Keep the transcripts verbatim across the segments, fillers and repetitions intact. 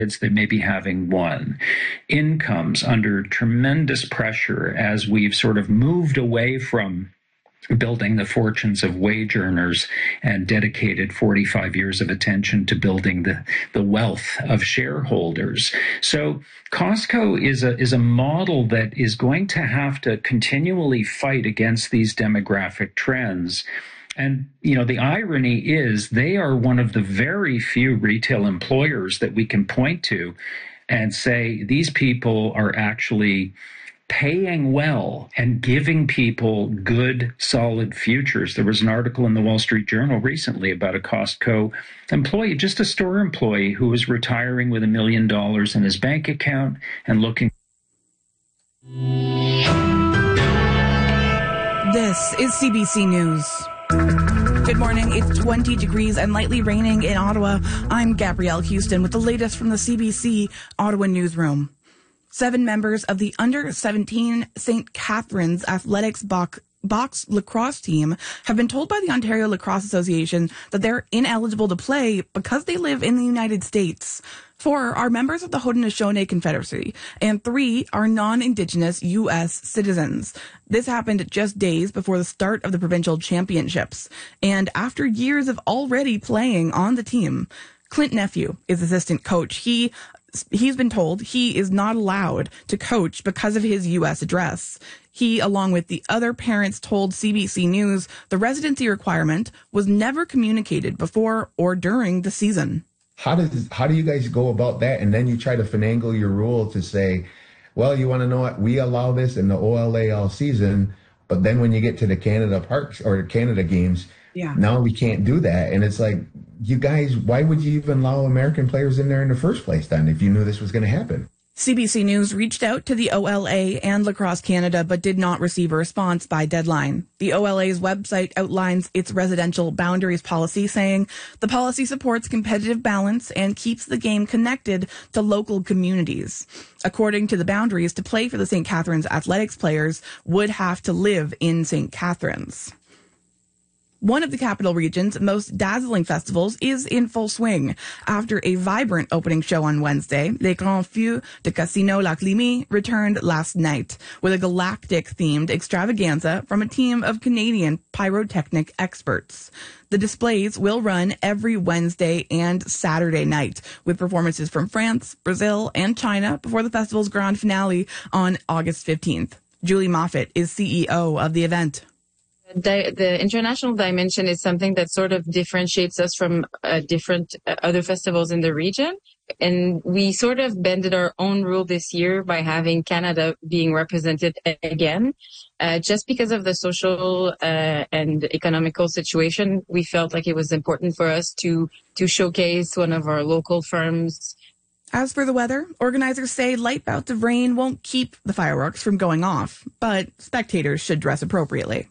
kids, they may be having one. Incomes under tremendous pressure as we've sort of moved away from building the fortunes of wage earners and dedicated forty-five years of attention to building the, the wealth of shareholders. So Costco is a is a model that is going to have to continually fight against these demographic trends. And, you know, the irony is they are one of the very few retail employers that we can point to and say these people are actually paying well and giving people good, solid futures. There was an article in the Wall Street Journal recently about a Costco employee, just a store employee, who was retiring with a million dollars in his bank account and looking. This is C B C News. Good morning. It's twenty degrees and lightly raining in Ottawa. I'm Gabrielle Houston with the latest from the C B C Ottawa newsroom. Seven members of the under seventeen Saint Catharines Athletics box, box lacrosse team have been told by the Ontario Lacrosse Association that they're ineligible to play because they live in the United States. Four are members of the Haudenosaunee Confederacy, and three are non-Indigenous U S citizens. This happened just days before the start of the provincial championships, and after years of already playing on the team. Clint Nephew is assistant coach. He He's been told he is not allowed to coach because of his U S address. He, along with the other parents, told C B C News the residency requirement was never communicated before or during the season. How does how do you guys go about that? And then you try to finagle your rule to say, well, you want to know what? We allow this in the O L A all season, but then when you get to the Canada Parks or Canada games, yeah, now we can't do that. And it's like, you guys, why would you even allow American players in there in the first place then if you knew this was going to happen? C B C News reached out to the O L A and Lacrosse Canada, but did not receive a response by deadline. The O L A's website outlines its residential boundaries policy, saying the policy supports competitive balance and keeps the game connected to local communities. According to the boundaries, to play for the Saint Catharines athletics players would have to live in Saint Catharines. One of the capital region's most dazzling festivals is in full swing. After a vibrant opening show on Wednesday, Les Grands Feux de Casino Lac Limay returned last night with a galactic-themed extravaganza from a team of Canadian pyrotechnic experts. The displays will run every Wednesday and Saturday night, with performances from France, Brazil, and China before the festival's grand finale on August fifteenth. Julie Moffat is C E O of the event. The, the international dimension is something that sort of differentiates us from uh, different uh, other festivals in the region. And we sort of bended our own rule this year by having Canada being represented again. Uh, just because of the social uh, and economical situation, we felt like it was important for us to, to showcase one of our local firms. As for the weather, organizers say light bouts of rain won't keep the fireworks from going off, but spectators should dress appropriately.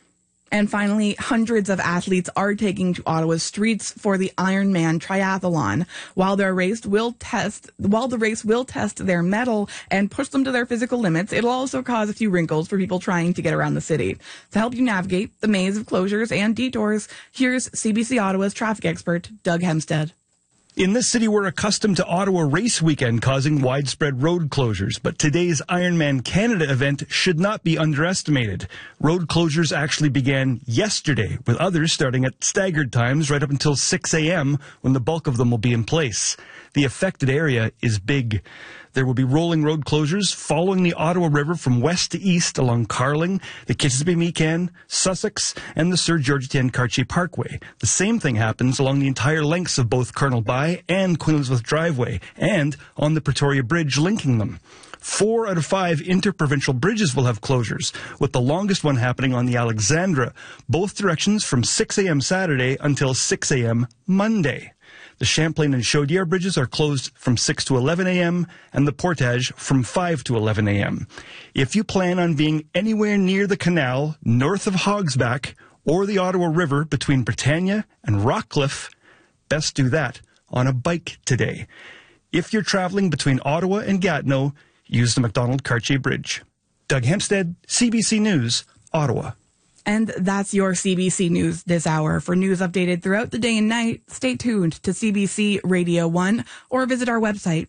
And finally, hundreds of athletes are taking to Ottawa's streets for the Ironman Triathlon. While their race will test, while the race will test their mettle and push them to their physical limits, it'll also cause a few wrinkles for people trying to get around the city. To help you navigate the maze of closures and detours, here's C B C Ottawa's traffic expert, Doug Hempstead. In this city, we're accustomed to Ottawa race weekend causing widespread road closures, but today's Ironman Canada event should not be underestimated. Road closures actually began yesterday, with others starting at staggered times right up until six a.m. when the bulk of them will be in place. The affected area is big. There will be rolling road closures following the Ottawa River from west to east along Carling, the Kitzbühel-Mecan, Sussex, and the Sir George Etienne Cartier Parkway. The same thing happens along the entire lengths of both Colonel By and Queen Elizabeth Driveway, and on the Pretoria Bridge linking them. Four out of five interprovincial bridges will have closures, with the longest one happening on the Alexandra, both directions from six a.m. Saturday until six a.m. Monday. The Champlain and Chaudière bridges are closed from six to eleven a.m. and the Portage from five to eleven a.m. If you plan on being anywhere near the canal north of Hogsback or the Ottawa River between Britannia and Rockcliffe, best do that on a bike today. If you're traveling between Ottawa and Gatineau, use the Macdonald Cartier Bridge. Doug Hempstead, C B C News, Ottawa. And that's your C B C News this hour. For news updated throughout the day and night, stay tuned to C B C Radio one or visit our website,